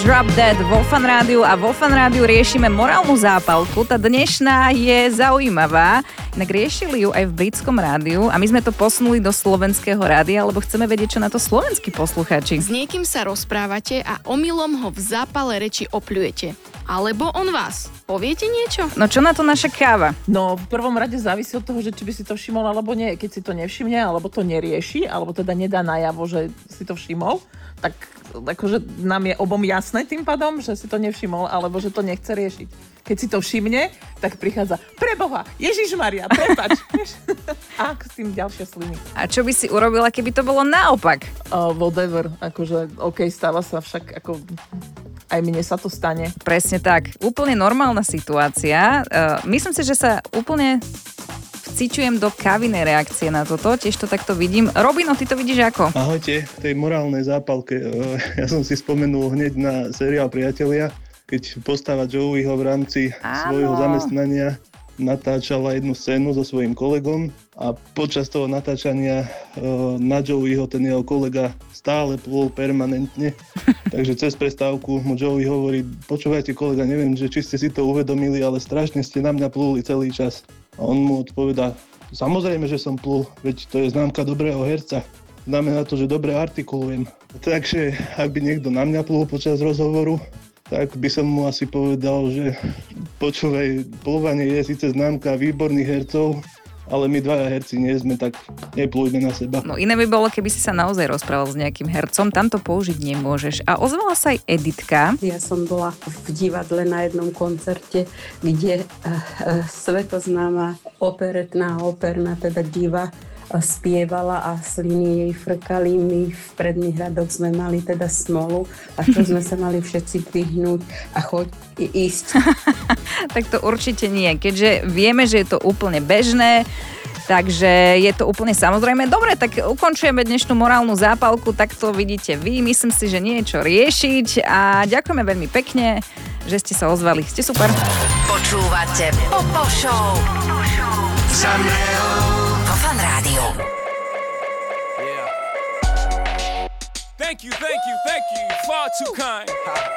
Drop Dead vo Fan Rádiu a vo Fan Rádiu riešime morálnu zápalku. Tá dnešná je zaujímavá. Inak riešili ju aj v britskom rádiu a my sme to posunuli do slovenského rádia, lebo chceme vedieť, čo na to slovenskí poslucháči. S niekým sa rozprávate a omylom ho v zápale reči opľujete. Alebo on vás. Poviete niečo? No čo na to naša káva? No v prvom rade závisí od toho, že či by si to všimol alebo nie. Keď si to nevšimne, alebo to nerieši, alebo teda nedá najavo, že si to všimol, tak akože nám je obom jasné tým pádom, že si to nevšimol, alebo že to nechce riešiť. Keď si to všimne, tak prichádza preboha, Ježišmaria, prepáč. A s tým ďalšie sliny. A čo by si urobila, keby to bolo naopak? Whatever, akože stáva sa však, ako aj mne sa to stane. Presne tak, úplne normálna situácia. Myslím si, že sa úplne vcičujem do kavinej reakcie na toto, tiež to takto vidím. Robino, ty to vidíš ako? Ahojte, v tej morálnej zápalke. Ja som si spomenul hneď na seriál Priatelia, keď postava Joeyho v rámci svojho zamestnania natáčala jednu scénu so svojím kolegom a počas toho natáčania na Joeyho ten jeho kolega stále plul permanentne. Takže cez prestávku mu Joey hovorí: počúvajte kolega, neviem, že či ste si to uvedomili, ale strašne ste na mňa pluli celý čas. A on mu odpovedá: samozrejme, že som plul, veď to je známka dobrého herca. Znamená to, že dobre artikulujem. Takže ak by niekto na mňa plul počas rozhovoru, tak by som mu asi povedal, že počúvaj, pľúvanie je síce známka výborných hercov, ale my dvaja herci nie sme, tak neplújme na seba. No iné by bolo, keby si sa naozaj rozprával s nejakým hercom, tam to použiť nemôžeš. A ozvala sa aj Editka. Ja som bola v divadle na jednom koncerte, kde svetoznáma operná teda diva spievala a sliny jej frkali. My v predných radoch sme mali teda smolu a čo sme sa mali všetci dvihnúť a ísť. Tak to určite nie, keďže vieme, že je to úplne bežné, takže je to úplne samozrejme. Dobre, tak ukončujeme dnešnú morálnu zápalku, tak to vidíte vy. Myslím si, že nie je čo riešiť a ďakujeme veľmi pekne, že ste sa ozvali. Ste super. Počúvate Popo Show. Vo Fan Rádiu. Thank you. Far too kind.